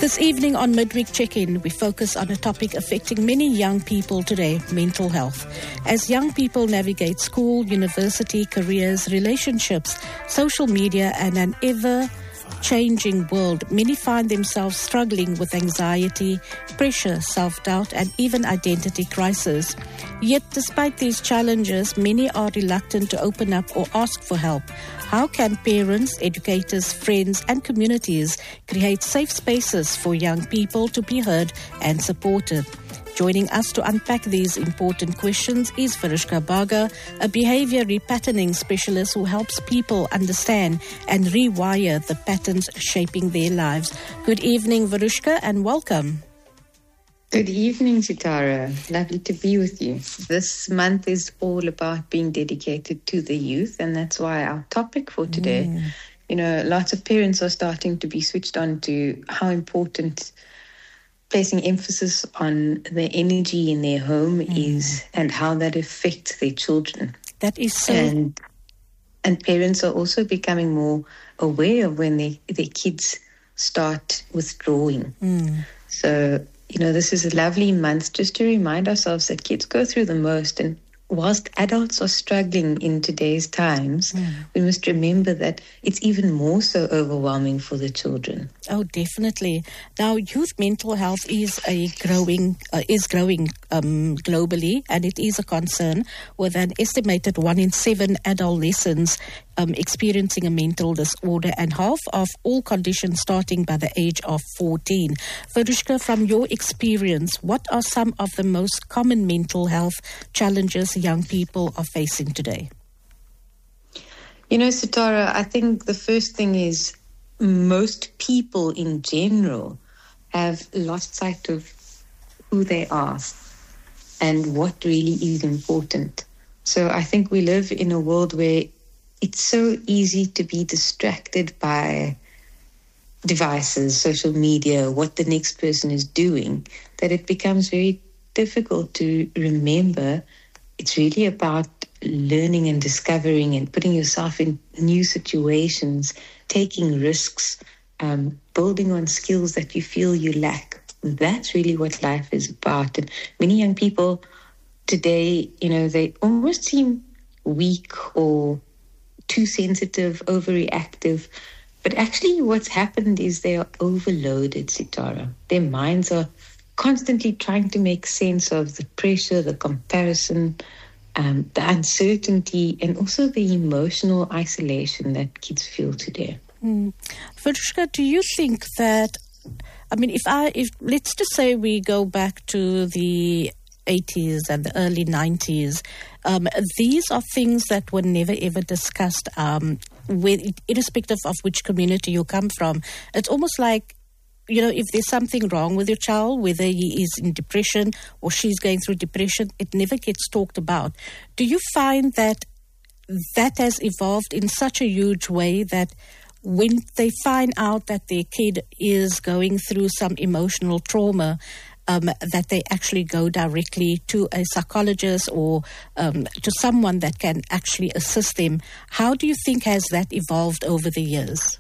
This evening on Midweek Check-In, we focus on a topic affecting many young people today, mental health. As young people navigate school, university, careers, relationships, social media, and an ever-changing world, many find themselves struggling with anxiety, pressure, self-doubt, and even identity crisis. Yet, despite these challenges, many are reluctant to open up or ask for help. How can parents, educators, friends, and communities create safe spaces for young people to be heard and supported? Joining us to unpack these important questions is Varishka Baga, a behavior repatterning specialist who helps people understand and rewire the patterns shaping their lives. Good evening, Varishka, and welcome. Good evening, Sitara. Lovely to be with you. This month is all about being dedicated to the youth, and that's why our topic for today, lots of parents are starting to be switched on to how important placing emphasis on the energy in their home is and how that affects their children. That is so... And parents are also becoming more aware of when their kids start withdrawing. So... this is a lovely month just to remind ourselves that kids go through the most. And whilst adults are struggling in today's times, we must remember that it's even more so overwhelming for the children. Oh, definitely. Now, youth mental health is growing globally, and it is a concern, with an estimated 1 in 7 adolescents experiencing a mental disorder, and half of all conditions starting by the age of 14. Varishka, from your experience, what are some of the most common mental health challenges young people are facing today? Sitara, I think the first thing is most people in general have lost sight of who they are and what really is important. So I think we live in a world where it's so easy to be distracted by devices, social media, what the next person is doing, that it becomes very difficult to remember. It's really about learning and discovering and putting yourself in new situations, taking risks, building on skills that you feel you lack. That's really what life is about. And many young people today, they almost seem weak or too sensitive, overreactive. But actually what's happened is they are overloaded, Sitara. Their minds are constantly trying to make sense of the pressure, the comparison, the uncertainty, and also the emotional isolation that kids feel today. Varishka, do you think that, if let's just say we go back to the 80s and the early 90s, these are things that were never ever discussed, irrespective of which community you come from. It's almost like, if there's something wrong with your child, whether he is in depression or she's going through depression, it never gets talked about. Do you find that has evolved in such a huge way that when they find out that their kid is going through some emotional trauma, that they actually go directly to a psychologist or to someone that can actually assist them? How do you think has that evolved over the years?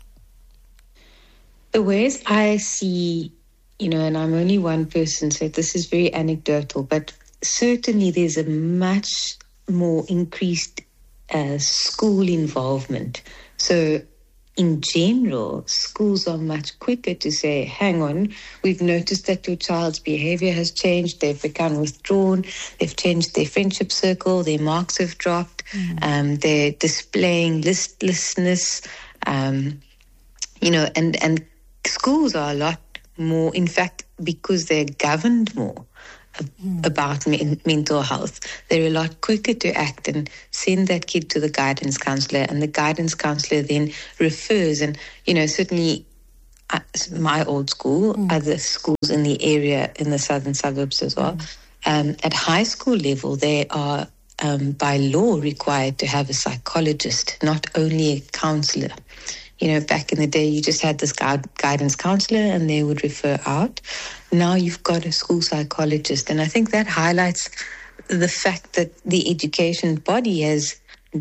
The ways I see, and I'm only one person, so this is very anecdotal, but certainly there's a much more increased school involvement. So in general, schools are much quicker to say, hang on, we've noticed that your child's behavior has changed, they've become withdrawn, they've changed their friendship circle, their marks have dropped, they're displaying listlessness, and schools are a lot more, in fact, because they're governed more about mental health, they're a lot quicker to act and send that kid to the guidance counselor, and the guidance counselor then refers. And, certainly my old school, other schools in the area, in the southern suburbs as well, at high school level, they are by law required to have a psychologist, not only a counsellor. Back in the day, you just had this guidance counselor and they would refer out. Now you've got a school psychologist. And I think that highlights the fact that the education body has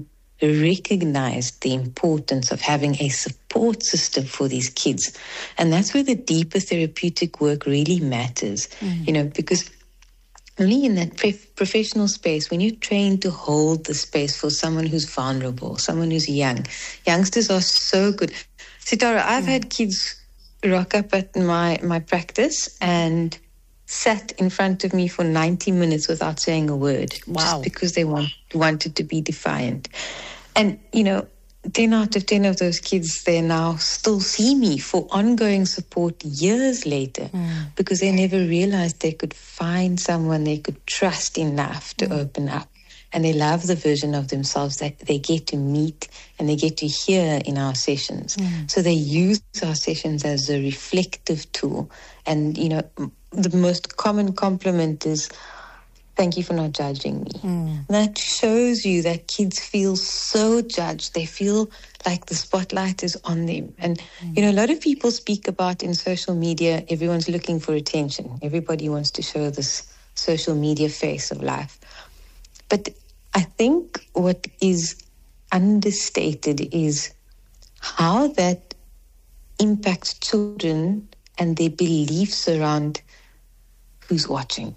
recognized the importance of having a support system for these kids. And that's where the deeper therapeutic work really matters, because only in that professional space, when you're trained to hold the space for someone who's vulnerable, someone who's young, youngsters are so good. Sitara, I've had kids rock up at my practice and sat in front of me for 90 minutes without saying a word. Wow. Just because they wanted to be defiant. And, 10 out of 10 of those kids, they now still see me for ongoing support years later because they never realized they could find someone they could trust enough to open up. And they love the version of themselves that they get to meet and they get to hear in our sessions. So they use our sessions as a reflective tool. And, the most common compliment is, "Thank you for not judging me." That shows you that kids feel so judged. They feel like the spotlight is on them. And, a lot of people speak about in social media, everyone's looking for attention. Everybody wants to show this social media face of life. But I think what is understated is how that impacts children and their beliefs around who's watching.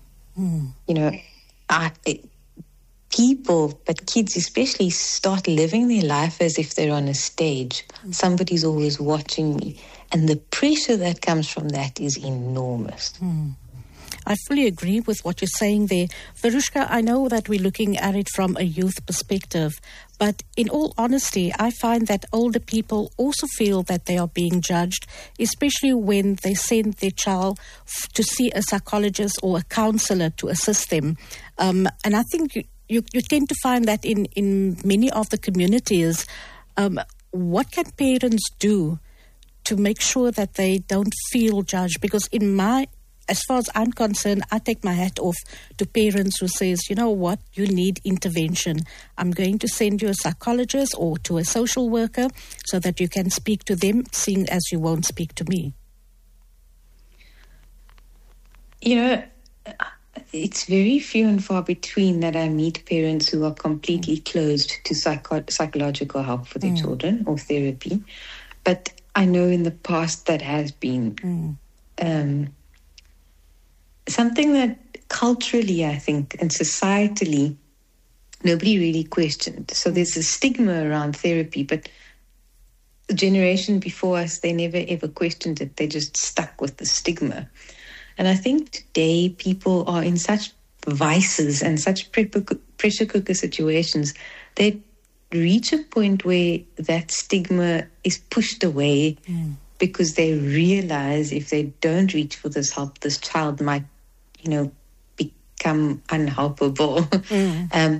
People, but kids especially, start living their life as if they're on a stage. Somebody's always watching me. And the pressure that comes from that is enormous. I fully agree with what you're saying there. Verushka, I know that we're looking at it from a youth perspective, but in all honesty, I find that older people also feel that they are being judged, especially when they send their child to see a psychologist or a counselor to assist them. And I think you tend to find that in many of the communities. What can parents do to make sure that they don't feel judged? Because as far as I'm concerned, I take my hat off to parents who says, "You know what, you need intervention. I'm going to send you a psychologist or to a social worker so that you can speak to them, seeing as you won't speak to me." It's very few and far between that I meet parents who are completely closed to psychological help for their children or therapy. But I know in the past that has been something that culturally, I think, and societally, nobody really questioned. So there's a stigma around therapy, but the generation before us, they never ever questioned it. They just stuck with the stigma. And I think today people are in such vices and such pressure cooker situations, they reach a point where that stigma is pushed away because they realize if they don't reach for this help, this child might become unhelpable. And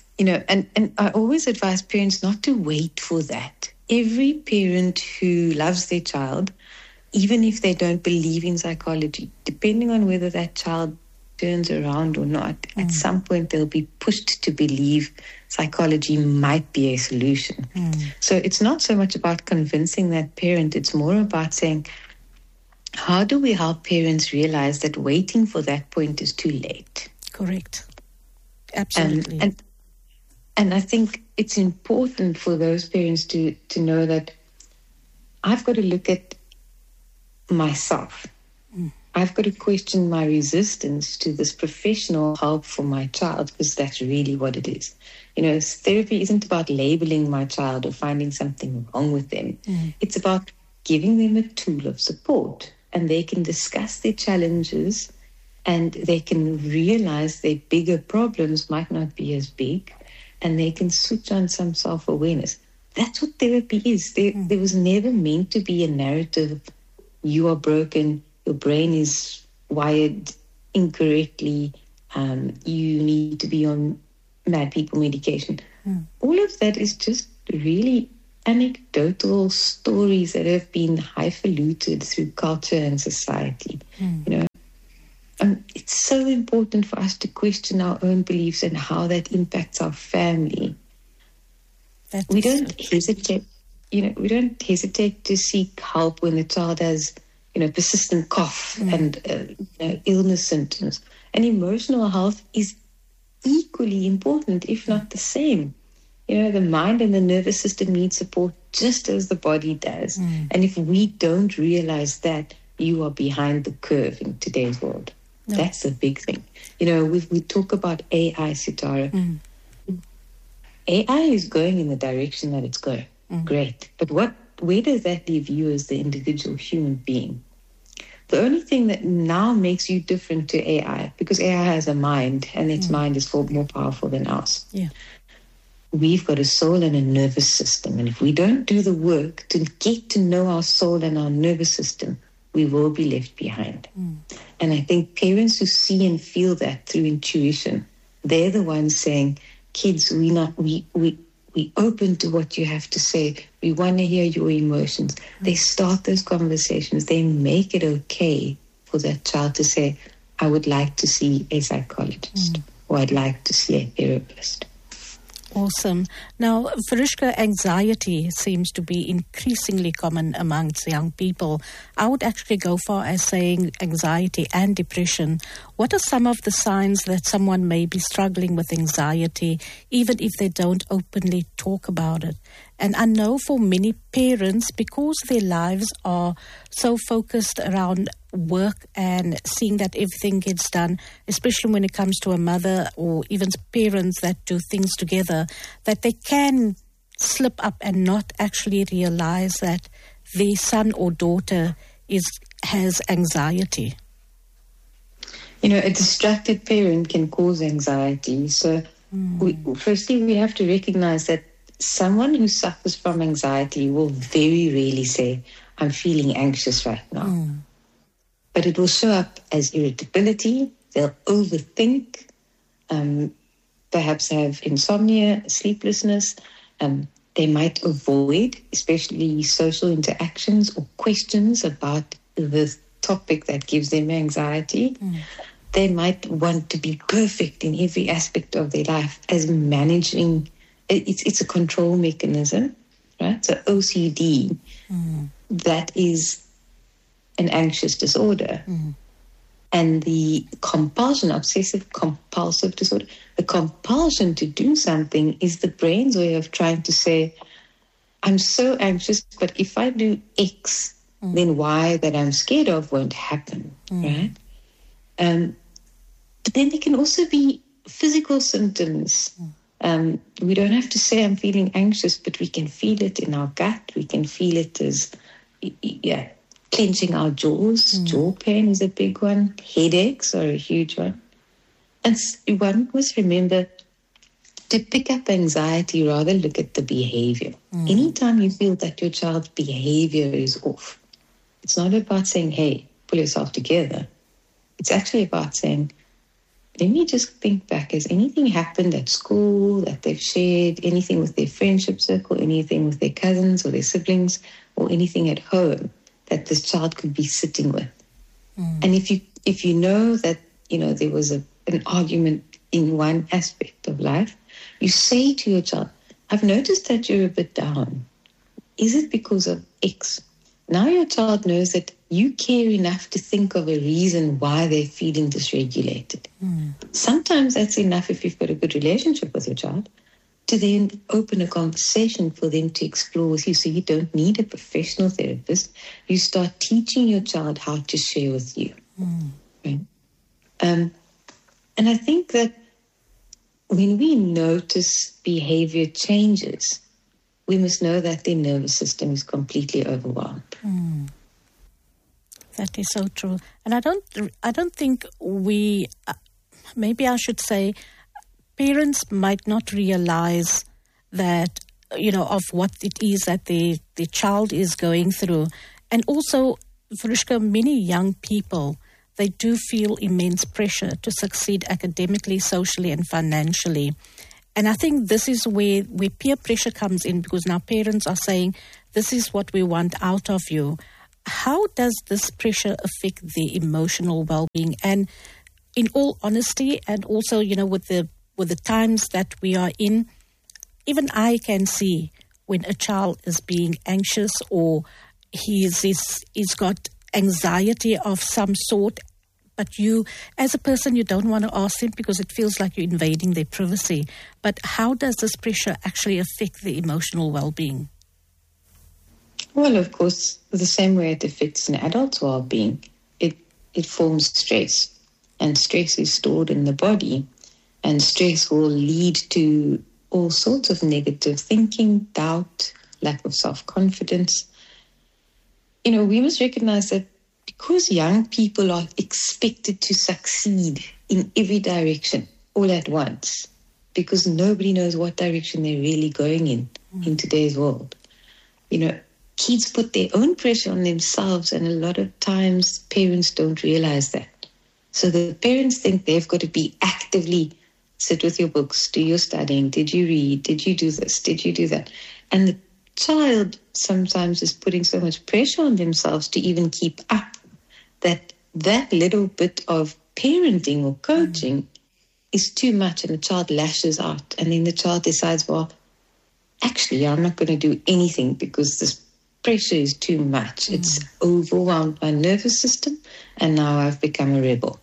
I always advise parents not to wait for that. Every parent who loves their child, even if they don't believe in psychology, depending on whether that child turns around or not, at some point they'll be pushed to believe psychology might be a solution. So it's not so much about convincing that parent, it's more about saying, how do we help parents realize that waiting for that point is too late? Correct. Absolutely. And I think it's important for those parents to know that I've got to look at myself. I've got to question my resistance to this professional help for my child, because that's really what it is. Therapy isn't about labeling my child or finding something wrong with them. It's about giving them a tool of support, and they can discuss their challenges and they can realize their bigger problems might not be as big, and they can switch on some self-awareness. That's what therapy is. There was never meant to be a narrative, you are broken, your brain is wired incorrectly, you need to be on mad people medication. All of that is just really anecdotal stories that have been highfalutin through culture and society. It's so important for us to question our own beliefs and how that impacts our family. We don't hesitate. We don't hesitate to seek help when the child has, persistent cough and illness symptoms. And emotional health is equally important, if not the same. the mind and the nervous system need support just as the body does. And if we don't realize that, you are behind the curve in today's world. No. That's the big thing. We talk about AI, Sitara. AI is going in the direction that it's going. Great. But where does that leave you as the individual human being? The only thing that now makes you different to AI, because AI has a mind, and its mind is far more powerful than ours. Yeah. We've got a soul and a nervous system. And if we don't do the work to get to know our soul and our nervous system, we will be left behind. And I think parents who see and feel that through intuition, they're the ones saying, kids, we open to what you have to say. We want to hear your emotions. They start those conversations. They make it okay for that child to say, I would like to see a psychologist, or I'd like to see a therapist. Awesome. Now, Farishka, anxiety seems to be increasingly common amongst young people. I would actually go far as saying anxiety and depression. What are some of the signs that someone may be struggling with anxiety, even if they don't openly talk about it? And I know for many parents, because their lives are so focused around work and seeing that everything gets done, especially when it comes to a mother or even parents that do things together, that they can slip up and not actually realize that their son or daughter has anxiety. A distracted parent can cause anxiety. So firstly, we have to recognize that someone who suffers from anxiety will very rarely say, I'm feeling anxious right now. But it will show up as irritability. They'll overthink, perhaps have insomnia, sleeplessness. They might avoid, especially social interactions or questions about the topic that gives them anxiety. They might want to be perfect in every aspect of their life as managing. It's a control mechanism, right? So OCD, that is an anxious disorder. And the compulsion, obsessive compulsive disorder, the compulsion to do something is the brain's way of trying to say, I'm so anxious, but if I do X, then Y that I'm scared of won't happen, right? But then there can also be physical symptoms. We don't have to say I'm feeling anxious, but we can feel it in our gut. We can feel it as, clenching our jaws. Jaw pain is a big one. Headaches are a huge one. And one must remember to pick up anxiety, rather look at the behavior. Anytime you feel that your child's behavior is off, it's not about saying, hey, pull yourself together. It's actually about saying, let me just think back. Has anything happened at school that they've shared, anything with their friendship circle, anything with their cousins or their siblings, or anything at home that this child could be sitting with? And if you know that, there was an argument in one aspect of life, you say to your child, I've noticed that you're a bit down. Is it because of X? Now your child knows that you care enough to think of a reason why they're feeling dysregulated. Sometimes that's enough if you've got a good relationship with your child to then open a conversation for them to explore with you. So you don't need a professional therapist. You start teaching your child how to share with you. Right? And I think that when we notice behavior changes, we must know that their nervous system is completely overwhelmed. That is so true. And I don't think maybe I should say, parents might not realize that, of what it is that the child is going through. And also, Farishka, many young people, they do feel immense pressure to succeed academically, socially, and financially. And I think this is where peer pressure comes in, because now parents are saying, this is what we want out of you. How does this pressure affect the emotional well-being? And in all honesty, and also, with the times that we are in, even I can see when a child is being anxious or he's got anxiety of some sort, But you, as a person, you don't want to ask them because it feels like you're invading their privacy. But how does this pressure actually affect the emotional well-being? Well, of course, the same way it affects an adult's well-being, it forms stress. And stress is stored in the body. And stress will lead to all sorts of negative thinking, doubt, lack of self-confidence. We must recognize that because young people are expected to succeed in every direction all at once, because nobody knows what direction they're really going in today's world. Kids put their own pressure on themselves, and a lot of times parents don't realize that. So the parents think they've got to be actively sit with your books, do your studying, did you read, did you do this, did you do that? And the child sometimes is putting so much pressure on themselves to even keep up that little bit of parenting or coaching is too much, and the child lashes out. And then the child decides, well, actually, I'm not going to do anything because this pressure is too much. It's overwhelmed my nervous system, and now I've become a rebel.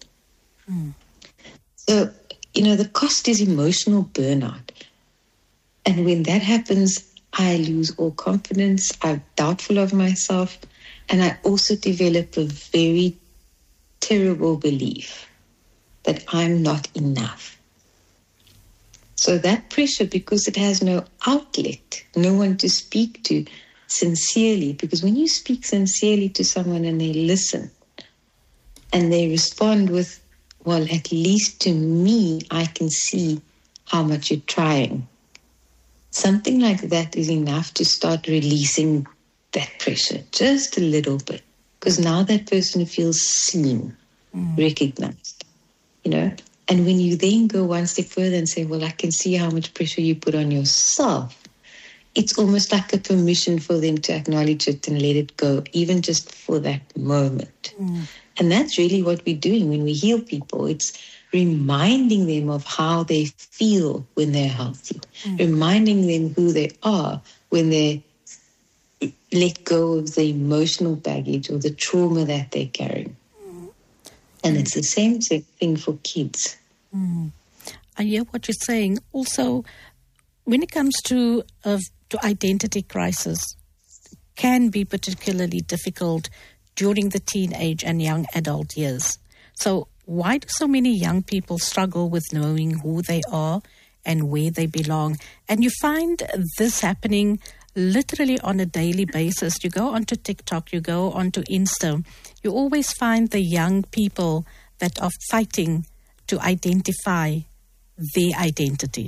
So, the cost is emotional burnout. And when that happens, I lose all confidence, I'm doubtful of myself, and I also develop a very terrible belief that I'm not enough. So that pressure, because it has no outlet, no one to speak to sincerely, because when you speak sincerely to someone and they listen and they respond with, well, at least to me, I can see how much you're trying. Something like that is enough to start releasing that pressure just a little bit, because now that person feels seen, recognized, And when you then go one step further and say, well, I can see how much pressure you put on yourself, it's almost like a permission for them to acknowledge it and let it go, even just for that moment. And that's really what we're doing when we heal people. It's reminding them of how they feel when they're healthy, reminding them who they are when they let go of the emotional baggage or the trauma that they're carrying. And it's the same thing for kids. I hear what you're saying. Also, when it comes to identity crisis, can be particularly difficult during the teenage and young adult years. So why do so many young people struggle with knowing who they are and where they belong? And you find this happening literally on a daily basis. You go onto TikTok, you go onto Insta, you always find the young people that are fighting to identify their identity.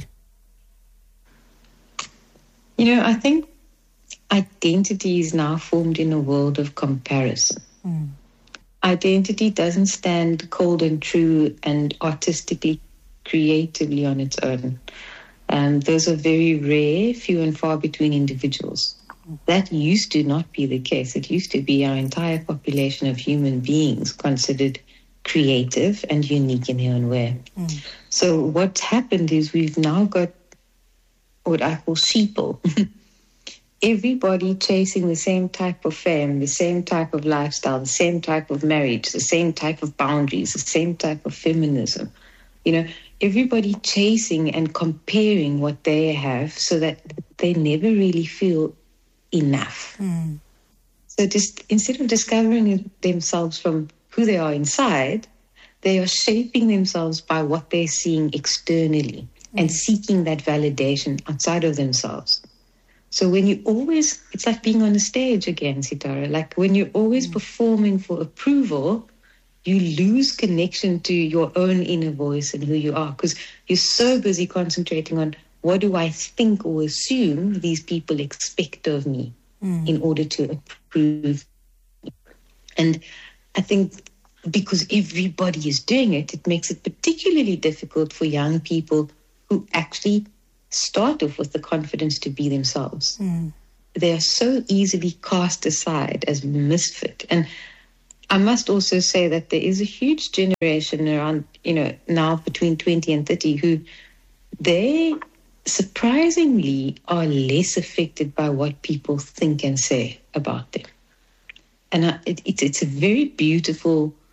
I think identity is now formed in a world of comparison. Identity doesn't stand cold and true and artistically, creatively on its own. Those are very rare, few and far between individuals. That used to not be the case. It used to be our entire population of human beings considered creative and unique in their own way. So what's happened is we've now got what I call sheeple. Everybody chasing the same type of fame, the same type of lifestyle, the same type of marriage, the same type of boundaries, the same type of feminism. Everybody chasing and comparing what they have so that they never really feel enough. So just instead of discovering themselves from who they are inside, they are shaping themselves by what they're seeing externally and seeking that validation outside of themselves. So when you always, it's like being on a stage again, Sitara, like when you're always performing for approval, you lose connection to your own inner voice and who you are, because you're so busy concentrating on what do I think or assume these people expect of me in order to approve. And I think because everybody is doing it, it makes it particularly difficult for young people who actually start off with the confidence to be themselves. They are so easily cast aside as misfit. And I must also say that there is a huge generation around, now between 20 and 30 who they surprisingly are less affected by what people think and say about them. And it's a very beautiful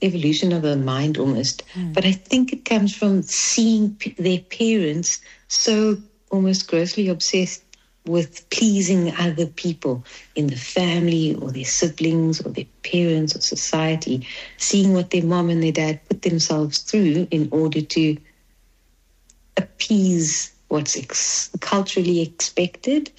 evolution of the mind almost. But I think it comes from seeing their parents so almost grossly obsessed with pleasing other people in the family or their siblings or their parents or society, seeing what their mom and their dad put themselves through in order to appease what's culturally expected.